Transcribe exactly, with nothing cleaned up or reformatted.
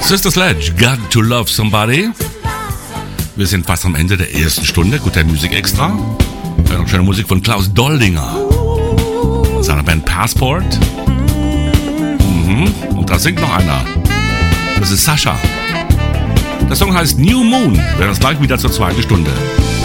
Sister Sledge, Got to Love Somebody. Wir sind fast am Ende der ersten Stunde. Guter Musik extra. Ja, noch schöne Musik von Klaus Doldinger. Seiner Band Passport. Mhm. Und da singt noch einer. Das ist Sascha. Der Song heißt New Moon. Wir hören uns gleich wieder zur zweiten Stunde.